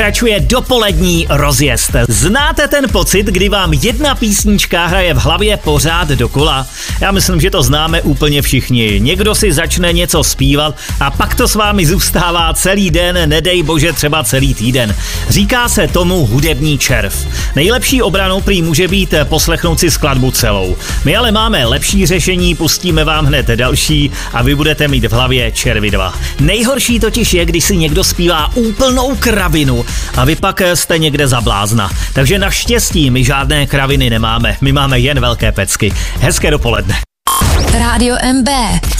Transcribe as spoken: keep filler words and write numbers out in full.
Pokračuje dopolední rozjezd. Znáte ten pocit, kdy vám jedna písnička hraje v hlavě pořád dokola? Já myslím, že to známe úplně všichni. Někdo si začne něco zpívat a pak to s vámi zůstává celý den, nedej bože třeba celý týden. Říká se tomu hudební červ. Nejlepší obranou prý může být poslechnout si skladbu celou. My ale máme lepší řešení, pustíme vám hned další a vy budete mít v hlavě červy dva. Nejhorší totiž je, když si někdo zpívá úplnou kravinu a vy pak jste někde za blázna. Takže naštěstí my žádné kraviny nemáme, my máme jen velké pecky. Hezké dopoledne. Rádio M B.